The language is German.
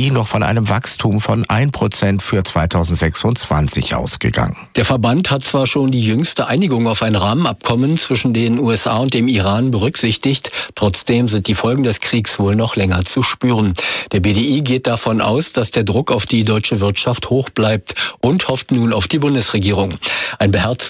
BDI noch von einem Wachstum von 1% für 2026 ausgegangen. Der Verband hat zwar schon die jüngste Einigung auf ein Rahmenabkommen zwischen den USA und dem Iran berücksichtigt, trotzdem sind die Folgen des Kriegs wohl noch länger zu spüren. Der BDI geht davon aus, dass der Druck auf die deutsche Wirtschaft hoch bleibt und hofft nun auf die Bundesregierung. Ein beherztes